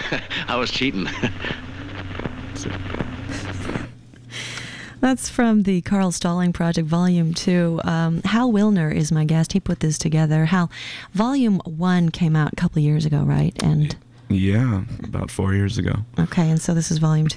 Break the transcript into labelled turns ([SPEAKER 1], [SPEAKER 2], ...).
[SPEAKER 1] I was cheating.
[SPEAKER 2] That's from the Carl Stalling Project, Volume 2. Hal Wilner is my guest. He put this together. Hal, Volume 1 came out a couple of years ago, right? And
[SPEAKER 3] Yeah, about 4 years ago.
[SPEAKER 2] okay, and so this is Volume 2.